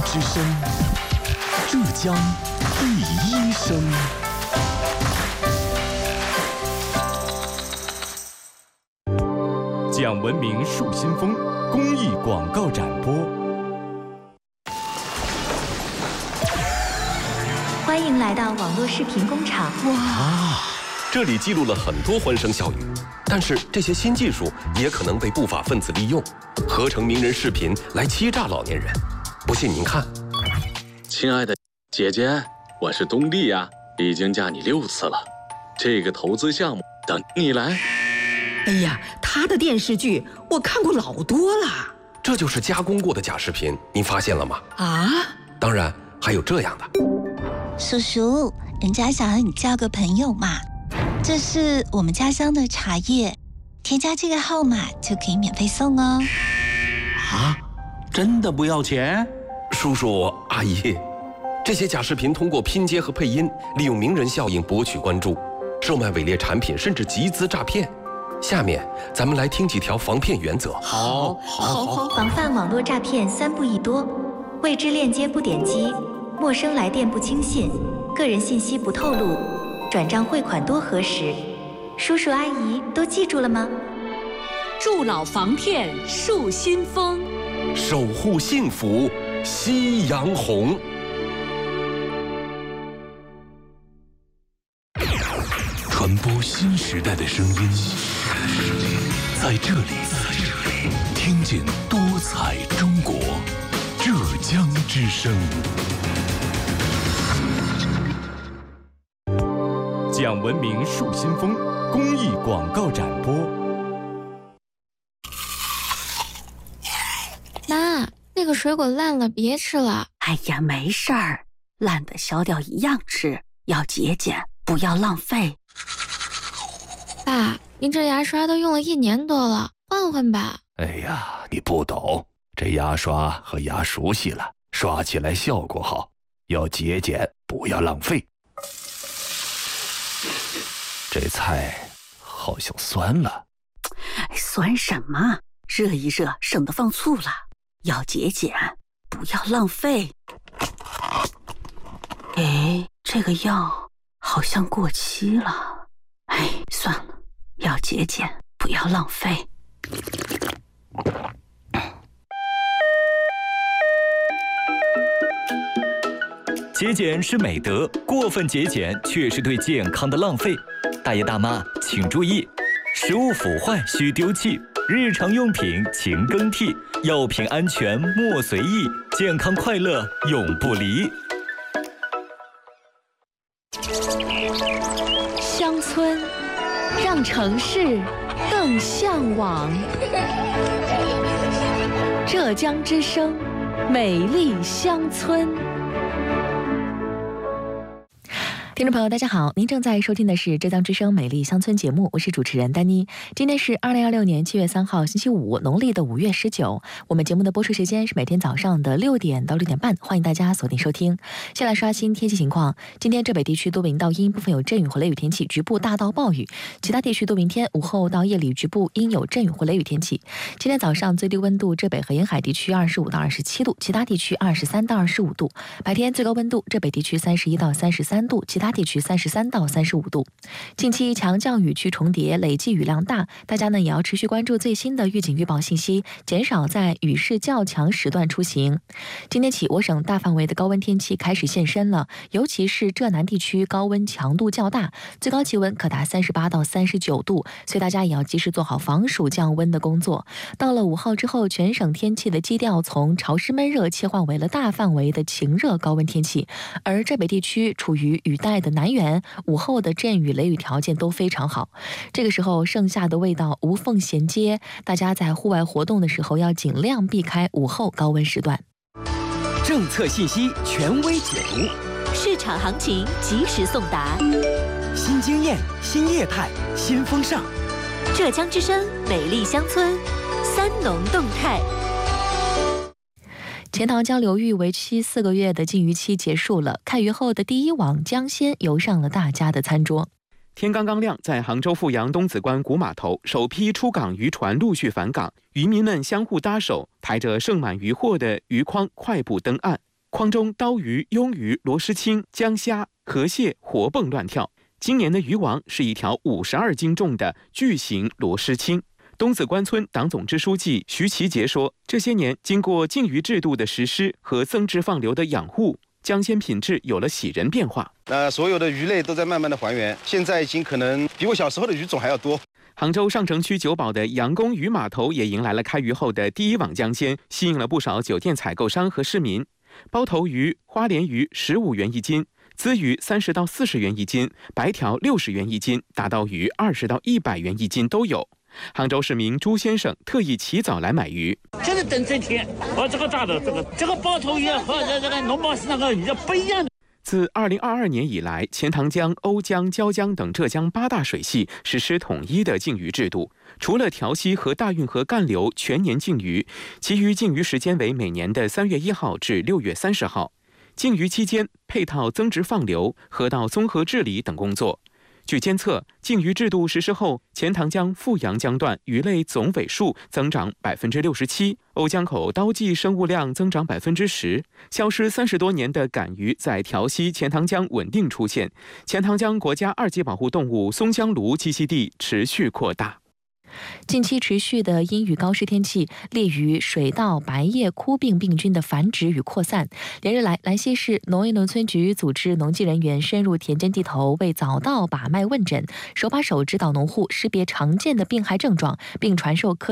之声，浙江第一声。讲文明树新风公益广告展播。 欢迎来到网络视频工厂。 哇，这里记录了很多欢声笑语，但是这些新技术也可能被不法分子利用，合成名人视频来欺诈老年人。不信您看。 亲爱的姐姐，我是东丽呀，已经嫁你6次了，这个投资项目等你来。 哎呀，他的电视剧我看过老多了。 这就是加工过的假视频，您发现了吗？ 啊？ 当然还有这样的。 叔叔，人家想和你交个朋友嘛，这是我们家乡的茶叶，添加这个号码就可以免费送哦。 啊？真的不要钱？ 叔叔阿姨，这些假视频通过拼接和配音，利用名人效应博取关注，售卖伪劣产品，甚至集资诈骗。下面咱们来听几条防骗原则。 好。 防范网络诈骗3步1多：未知链接不点击，陌生来电不轻信，个人信息不透露，转账汇款多核实。叔叔阿姨都记住了吗？ 助老防骗树新风， 守护幸福夕阳红。 传播新时代的声音，在这里听见多彩中国，浙江之声。讲文明树新风公益广告展播。 妈，那个水果烂了，别吃了。 哎呀，没事儿，烂的小屌一样吃，要节俭，不要浪费。 爸，您这牙刷都用了1年多了，换换吧。 哎呀，你不懂，这牙刷和牙熟悉了，刷起来效果好，要节俭，不要浪费。这菜好像酸了。 酸什么？热一热，省得放醋了。要节俭，不要浪费。哎，这个药好像过期了。哎，算了，要节俭，不要浪费。 节俭是美德，过分节俭却是对健康的浪费。大爷大妈请注意，食物腐坏需丢弃，日常用品勤更替，药品安全莫随意，健康快乐永不离。 乡村让城市更向往。浙江之声，美丽乡村。 听众朋友大家好，您正在收听的是浙江之声美丽乡村节目，我是主持人丹妮。今天是2026年7月3号星期五，农历的5月19。我们节目的播出时间是每天早上的6点到6点半，欢迎大家锁定收听。先来刷新天气情况，今天浙北地区多云到阴，部分有阵雨或雷雨天气，局部大到暴雨，其他地区多云天，午后到夜里局部阴有阵雨或雷雨天气。今天早上最低温度浙北和沿海地区25到27度，其他地区23到25度。白天最高温度浙北地区31到33度，其他地区33到35度。近期强降雨区重叠，累计雨量大，大家呢也要持续关注最新的预警预报信息，减少在雨势较强时段出行。今天起，我省大范围的高温天气开始现身了，尤其是浙南地区高温强度较大，最高气温可达38到39度，所以大家也要及时做好防暑降温的工作。到了5号之后，全省天气的基调从潮湿闷热切换为了大范围的晴热高温天气，而浙北地区处于雨带的南缘，午后的阵雨雷雨条件都非常好。这个时候盛夏的味道无缝衔接，大家在户外活动的时候要尽量避开午后高温时段。 政策信息权威解读， 市场行情及时送达， 新经验、新业态、新风尚。 浙江之声，美丽乡村，三农动态。 钱塘江流域为期4个月的禁渔期结束了，开渔后的第一网江鲜游上了大家的餐桌。 天刚刚亮，在杭州富阳东子关古码头，首批出港渔船陆续返港，渔民们相互搭手，抬着盛满渔获的渔筐快步登岸。 筐中刀鱼、鳙鱼、螺蛳青、江虾、河蟹活蹦乱跳。今年的鱼王是一条52斤重的巨型螺蛳青。东子关村党总支书记徐其杰说，这些年经过禁渔制度的实施和增殖放流的养护，江鲜品质有了喜人变化。 所有的鱼类都在慢慢的还原，现在已经可能比我小时候的鱼种还要多。 杭州上城区九堡的杨公鱼码头也迎来了开渔后的第一网江鲜，吸引了不少酒店采购商和市民。包头鱼、花鲢鱼15元一斤，鲻鱼30到40元一斤，白条60元一斤，大刀鱼20到100元一斤都有。杭州市民朱先生特意起早来买鱼， 就是等这天。这个大的这个包头鱼和这个农贸市场的鱼不一样的。 自2022年以来，钱塘江、瓯江、椒江等浙江8大水系实施统一的禁渔制度，除了调溪和大运河干流全年禁渔，其余禁渔时间为每年的3月1号至6月30号。禁渔期间，配套增殖放流、河道综合治理等工作。据监测，禁渔制度实施后，钱塘江、富阳江段鱼类总尾数增长67%，瓯江口刀鲫生物量增长10%。消失30多年的赶鱼在调溪、钱塘江稳定出现，钱塘江国家2级保护动物松江鲈栖息地持续扩大。 近期持续的阴雨高湿天气，猎鱼、水稻、白叶枯病病菌的繁殖与扩散。连日来，兰溪市农业农村局组织农技人员深入田间地头，为早稻把脉问诊，手把手指导农户识别常见的病害症状，并传授科